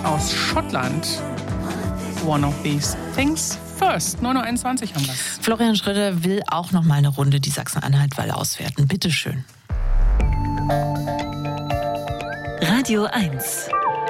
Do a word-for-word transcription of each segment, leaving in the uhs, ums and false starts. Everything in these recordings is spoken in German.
aus Schottland. One of these things first. neun Uhr einundzwanzig haben wir es. Florian Schröder will auch noch mal eine Runde die Sachsen-Anhalt-Wahl auswerten. Bitte schön. Radio eins.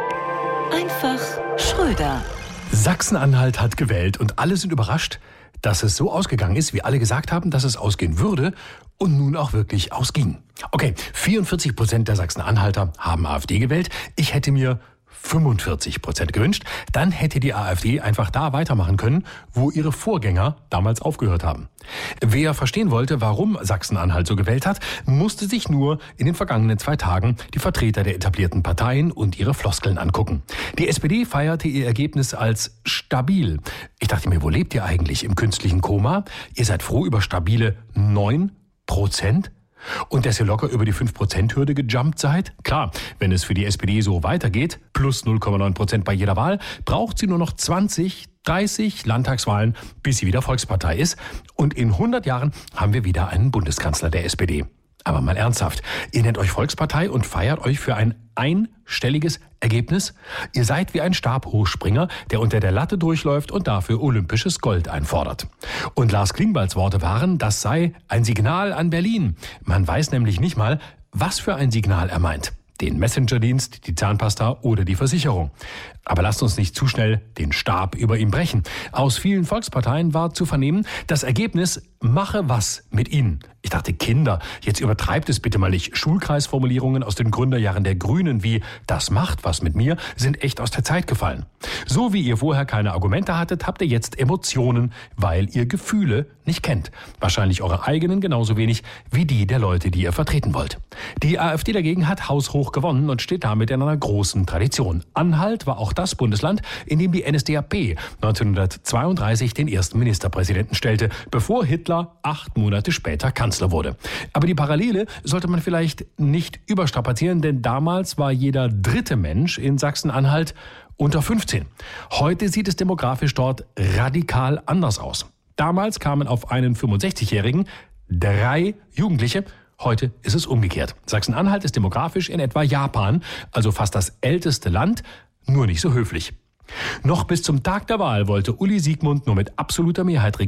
Einfach Schröder. Sachsen-Anhalt hat gewählt und alle sind überrascht, dass es so ausgegangen ist, wie alle gesagt haben, dass es ausgehen würde und nun auch wirklich ausging. Okay, vierundvierzig Prozent der Sachsen-Anhalter haben AfD gewählt. Ich hätte mir fünfundvierzig Prozent gewünscht. Dann hätte die AfD einfach da weitermachen können, wo ihre Vorgänger damals aufgehört haben. Wer verstehen wollte, warum Sachsen-Anhalt so gewählt hat, musste sich nur in den vergangenen zwei Tagen die Vertreter der etablierten Parteien und ihre Floskeln angucken. Die S P D feierte ihr Ergebnis als stabil. Ich dachte mir, wo lebt ihr eigentlich? Im künstlichen Koma? Ihr seid froh über stabile neun Prozent? Und dass ihr locker über die fünf Prozent Hürde gejumpt seid? Klar, wenn es für die S P D so weitergeht, plus null Komma neun Prozent bei jeder Wahl, braucht sie nur noch zwanzig, dreißig Landtagswahlen, bis sie wieder Volkspartei ist. Und in hundert Jahren haben wir wieder einen Bundeskanzler der S P D. Aber mal ernsthaft, ihr nennt euch Volkspartei und feiert euch für ein einstelliges Ergebnis? Ihr seid wie ein Stabhochspringer, der unter der Latte durchläuft und dafür olympisches Gold einfordert. Und Lars Klingbeils Worte waren, das sei ein Signal an Berlin. Man weiß nämlich nicht mal, was für ein Signal er meint. Den Messenger-Dienst, die Zahnpasta oder die Versicherung. Aber lasst uns nicht zu schnell den Stab über ihm brechen. Aus vielen Volksparteien war zu vernehmen, das Ergebnis mache was mit ihnen. Ich dachte, Kinder, jetzt übertreibt es bitte mal nicht. Schulkreisformulierungen aus den Gründerjahren der Grünen wie das macht was mit mir sind echt aus der Zeit gefallen. So wie ihr vorher keine Argumente hattet, habt ihr jetzt Emotionen, weil ihr Gefühle nicht kennt. Wahrscheinlich eure eigenen genauso wenig wie die der Leute, die ihr vertreten wollt. Die AfD dagegen hat haushoch gewonnen und steht damit in einer großen Tradition. Anhalt war auch das Bundesland, in dem die N S D A P neunzehnhundertzweiunddreißig den ersten Ministerpräsidenten stellte, bevor Hitler acht Monate später Kanzler wurde. Aber die Parallele sollte man vielleicht nicht überstrapazieren, denn damals war jeder dritte Mensch in Sachsen-Anhalt unter fünfzehn. Heute sieht es demografisch dort radikal anders aus. Damals kamen auf einen fünfundsechzigjährigen drei Jugendliche. Heute ist es umgekehrt. Sachsen-Anhalt ist demografisch in etwa Japan, also fast das älteste Land, nur nicht so höflich. Noch bis zum Tag der Wahl wollte Uli Siegmund nur mit absoluter Mehrheit regieren.